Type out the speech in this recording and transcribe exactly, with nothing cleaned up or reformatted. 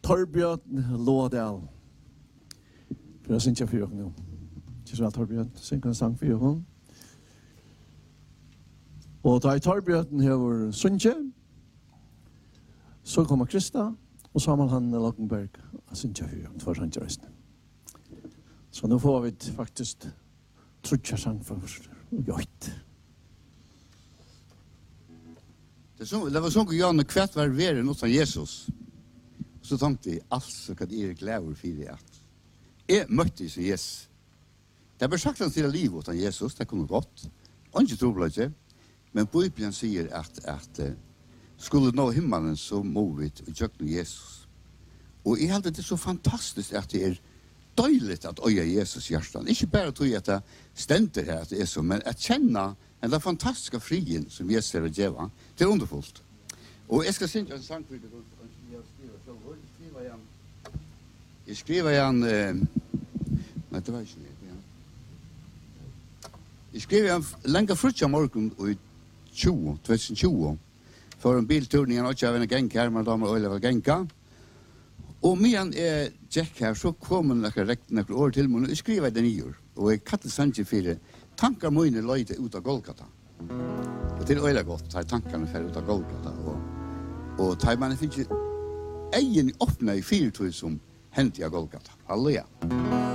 Torbjørn Lådal. For jeg synes jeg for nå. Ikke så vel, Torbjørn. Synk en sang for dere. Og da i Torbjørn har Sunche, så kommer Krista, og så har man han Lockenberg, og Sunche for dere, for Sunche resten. Så nu får vi faktiskt trutja sang för jojt. Det, så, det var sånn at Jan og kvart var veren hos Jesus. Så tenkte jeg, altså, hva det er glæver for det at jeg møtte som Jesus. Det er bare sagt han til livet hos Jesus, det kunne gått. Og ikke tro på det, men Bibelen sier at, at skulle nå himmelen, så må vi og gjøre Jesus. Og jeg held det så fantastisk at det er døyligt at øye Jesus hjertan. Ikke bare tog at det stender her at det er så, men at kjenne den fantastiske frien som Jesus er å gjøre. Det er underfullt. Og jeg skal synge en sang for det. Jeg skriver igjen... Nei, det var ikke det. Jeg skriver igjen lenge frutja morgen i tjue, tjue, for en bilturning, og ikke av en genk her, men damer og øyne var genka. Og medan jeg gikk her, så kom en noen år til meg, og jeg skriver det nye, og jeg kattet sannsyn for tankar mine løyde ut av Golgata. Og til øyla godt, tar tankene fer ut av Golgata, og, og tar man finner egen åpne i fyrtøy som hendte av Golgata. Halleluja.